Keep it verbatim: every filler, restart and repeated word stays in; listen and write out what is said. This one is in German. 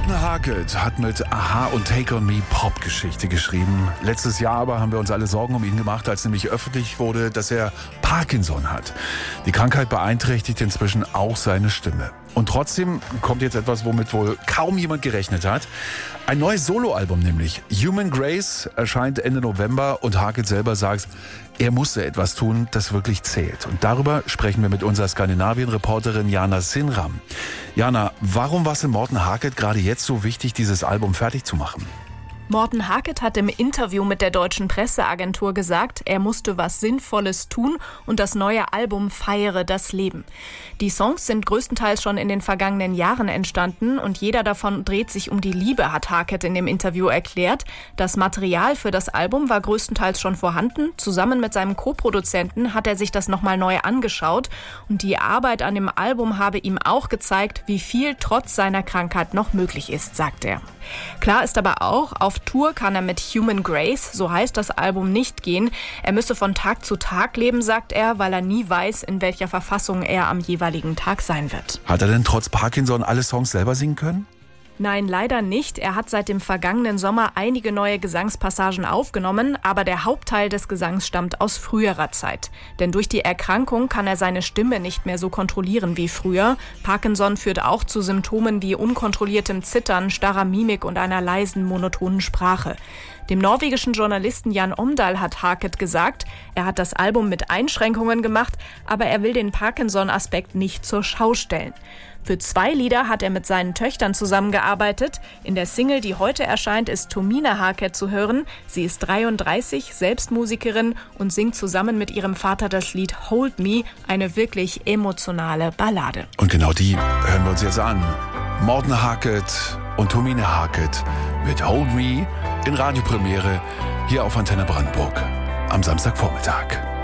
Morten Harket hat mit Aha und Take On Me Popgeschichte geschrieben. Letztes Jahr aber haben wir uns alle Sorgen um ihn gemacht, als nämlich öffentlich wurde, dass er Parkinson hat. Die Krankheit beeinträchtigt inzwischen auch seine Stimme. Und trotzdem kommt jetzt etwas, womit wohl kaum jemand gerechnet hat. Ein neues Soloalbum nämlich. Human Grace erscheint Ende November und Harket selber sagt, er musste etwas tun, das wirklich zählt. Und darüber sprechen wir mit unserer Skandinavien-Reporterin Jana Sinram. Jana, warum war es in Morten Harket gerade jetzt so wichtig, dieses Album fertig zu machen? Morten Harket hat im Interview mit der deutschen Presseagentur gesagt, er musste was Sinnvolles tun und das neue Album feiere das Leben. Die Songs sind größtenteils schon in den vergangenen Jahren entstanden und jeder davon dreht sich um die Liebe, hat Harket in dem Interview erklärt. Das Material für das Album war größtenteils schon vorhanden. Zusammen mit seinem Co-Produzenten hat er sich das nochmal neu angeschaut und die Arbeit an dem Album habe ihm auch gezeigt, wie viel trotz seiner Krankheit noch möglich ist, sagt er. Klar ist aber auch, auf Tour kann er mit Human Grace, so heißt das Album, nicht gehen. Er müsse von Tag zu Tag leben, sagt er, weil er nie weiß, in welcher Verfassung er am jeweiligen Tag sein wird. Hat er denn trotz Parkinson alle Songs selber singen können? Nein, leider nicht. Er hat seit dem vergangenen Sommer einige neue Gesangspassagen aufgenommen, aber der Hauptteil des Gesangs stammt aus früherer Zeit. Denn durch die Erkrankung kann er seine Stimme nicht mehr so kontrollieren wie früher. Parkinson führt auch zu Symptomen wie unkontrolliertem Zittern, starrer Mimik und einer leisen, monotonen Sprache. Dem norwegischen Journalisten Jan Omdal hat Harket gesagt, er hat das Album mit Einschränkungen gemacht, aber er will den Parkinson-Aspekt nicht zur Schau stellen. Für zwei Lieder hat er mit seinen Töchtern zusammengearbeitet. In der Single, die heute erscheint, ist Tomine Harket zu hören. Sie ist dreiunddreißig, selbst Musikerin und singt zusammen mit ihrem Vater das Lied Hold Me, eine wirklich emotionale Ballade. Und genau die hören wir uns jetzt an. Morten Harket und Tomine Harket mit Hold Me in Radiopremiere hier auf Antenne Brandenburg am Samstagvormittag.